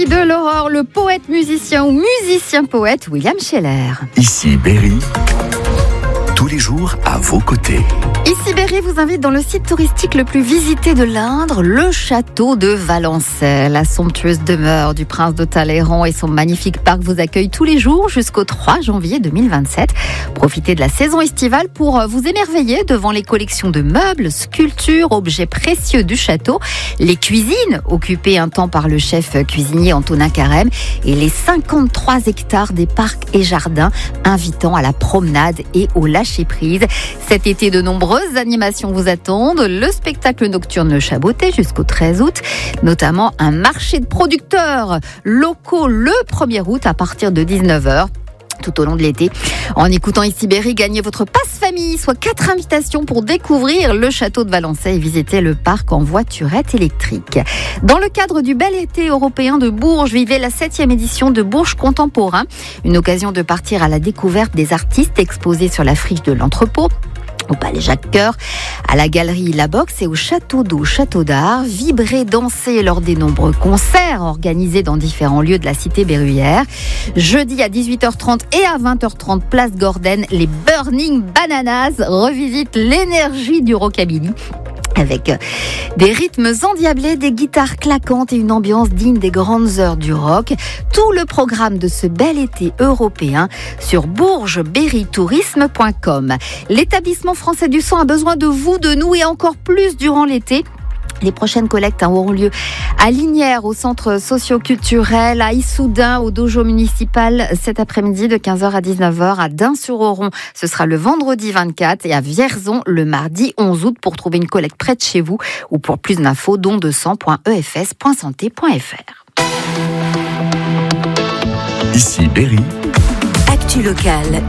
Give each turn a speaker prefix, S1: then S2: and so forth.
S1: De l'aurore, le poète musicien ou musicien poète William Scheller.
S2: Ici Berry, tous les jours à vos côtés.
S1: Ici Berry vous invite dans le site touristique le plus visité de l'Indre, le château de Valençay. La somptueuse demeure du prince de Talleyrand et son magnifique parc vous accueillent tous les jours jusqu'au 3 janvier 2027. Profitez de la saison estivale pour vous émerveiller devant les collections de meubles, sculptures, objets précieux du château, les cuisines occupées un temps par le chef cuisinier Antonin Carême et les 53 hectares des parcs et jardins invitant à la promenade et au lâcher-prise. Cet été, de nombreuses animations vous attendent. Le spectacle nocturne Le Chaboté jusqu'au 13 août, notamment un marché de producteurs locaux le 1er août à partir de 19h. Tout au long de l'été. En écoutant Ici Berry, gagnez votre passe-famille, soit 4 invitations pour découvrir le château de Valençay et visiter le parc en voiturette électrique. Dans le cadre du bel été européen de Bourges, vivez la 7e édition de Bourges Contemporain. Une occasion de partir à la découverte des artistes exposés sur la friche de l'entrepôt, au Palais Jacques-Cœur, à la galerie La Boxe et au Château d'Eau, Château d'Art. Vibrez, dansez lors des nombreux concerts organisés dans différents lieux de la cité berruyère. Jeudi à 18h30 et à 20h30, place Gordon, les Burning Bananas revisitent l'énergie du rockabilly. Avec des rythmes endiablés, des guitares claquantes et une ambiance digne des grandes heures du rock. Tout le programme de ce bel été européen sur bourgesberrytourisme.com. L'établissement français du sang a besoin de vous, de nous et encore plus durant l'été. Les prochaines collectes auront lieu à Lignières, au centre socio-culturel, à Issoudun, au dojo municipal cet après-midi de 15h à 19h, à Dun-sur-Oron. Ce sera le vendredi 24 et à Vierzon le mardi 11 août pour trouver une collecte près de chez vous ou pour plus d'infos, don200.efs.santé.fr.
S2: Ici Berry.
S3: Actu locale,